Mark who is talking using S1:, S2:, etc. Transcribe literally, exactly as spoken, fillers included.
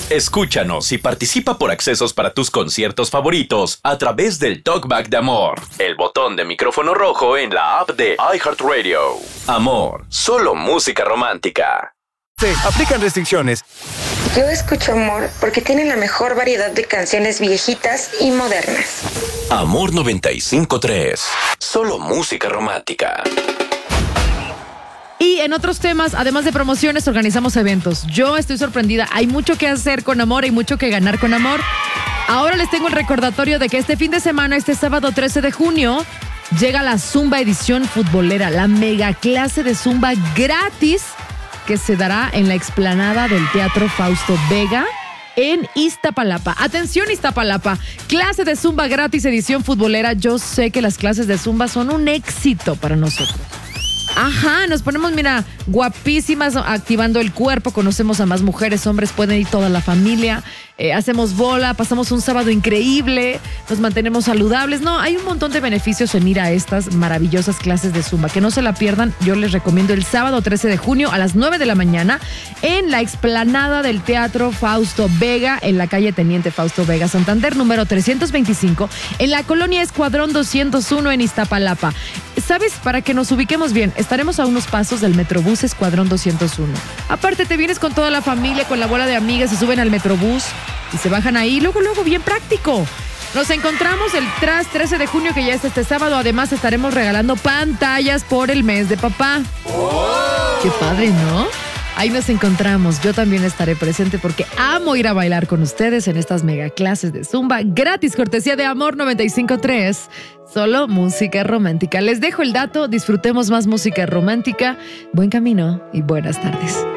S1: Escúchanos y participa por accesos para tus conciertos favoritos a través del Talkback de Amor, el botón de micrófono rojo en la app de iHeartRadio. Amor, solo música romántica.
S2: Sí, aplican restricciones.
S3: Yo escucho Amor porque tiene la mejor variedad de canciones viejitas y modernas.
S1: Amor noventa y cinco punto tres, solo música romántica.
S4: Y en otros temas, además de promociones, organizamos eventos. Yo estoy sorprendida. Hay mucho que hacer con Amor, hay mucho que ganar con Amor. Ahora les tengo el recordatorio de que este fin de semana, este sábado trece de junio, llega la Zumba Edición Futbolera, la mega clase de Zumba gratis que se dará en la explanada del Teatro Fausto Vega en Iztapalapa. Atención, Iztapalapa, clase de Zumba gratis edición futbolera. Yo sé que las clases de Zumba son un éxito para nosotros. Ajá, nos ponemos, mira, guapísimas, activando el cuerpo, conocemos a más mujeres, hombres, pueden ir toda la familia, eh, hacemos bola, pasamos un sábado increíble, nos mantenemos saludables. No, hay un montón de beneficios en ir a estas maravillosas clases de Zumba. Que no se la pierdan, yo les recomiendo el sábado trece de junio a las nueve de la mañana en la explanada del Teatro Fausto Vega, en la calle Teniente Fausto Vega, Santander, número trescientos veinticinco, en la colonia Escuadrón doscientos uno en Iztapalapa. ¿Sabes? Para que nos ubiquemos bien, estaremos a unos pasos del Metrobús Escuadrón doscientos uno. Aparte, te vienes con toda la familia, con la bola de amigas, se suben al Metrobús y se bajan ahí, luego, luego, bien práctico. Nos encontramos el tras trece de junio, que ya es este sábado. Además, estaremos regalando pantallas por el mes de papá. ¡Oh! Qué padre, ¿no? Ahí nos encontramos. Yo también estaré presente porque amo ir a bailar con ustedes en estas mega clases de Zumba gratis, cortesía de Amor noventa y cinco punto tres. Solo música romántica. Les dejo el dato, disfrutemos más música romántica. Buen camino y buenas tardes.